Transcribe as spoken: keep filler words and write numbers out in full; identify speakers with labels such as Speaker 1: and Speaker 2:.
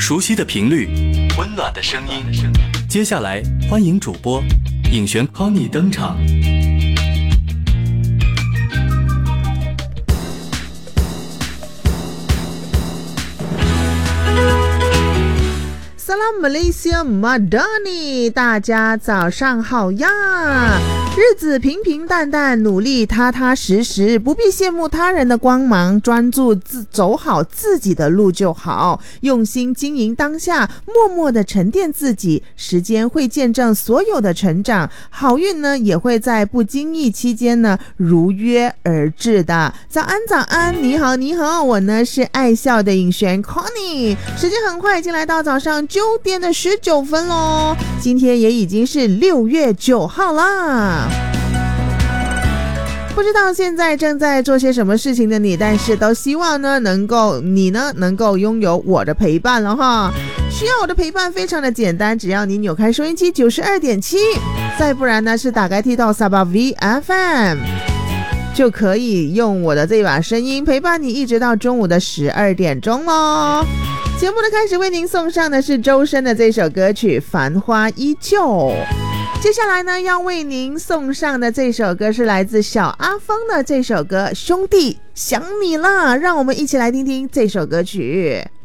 Speaker 1: 熟悉的频率，温暖的声音。接下来欢迎主播影璇 Connie 登场。
Speaker 2: Salam Malaysia Madani， 大家早上好呀！日子平平淡淡，努力踏踏实实，不必羡慕他人的光芒，专注自走好自己的路就好，用心经营当下，默默的沉淀自己，时间会见证所有的成长，好运呢也会在不经意期间呢如约而至的。早安早安，你好你好，我呢是爱笑的影璇 Connie， 时间很快已经来到早上九点的十九分咯，今天也已经是六月九号啦。不知道现在正在做些什么事情的你，但是都希望呢能够你呢能够拥有我的陪伴了哈。需要我的陪伴非常的简单，只要你扭开收音机 九十二点七， 再不然呢是打开 T 到 Sabah V F M， 就可以用我的这把声音陪伴你一直到中午的十二点钟咯。节目的开始为您送上的是周深的这首歌曲《繁花依旧》，接下来呢要为您送上的这首歌是来自小阿峰的这首歌《兄弟想你了》，让我们一起来听听这首歌曲。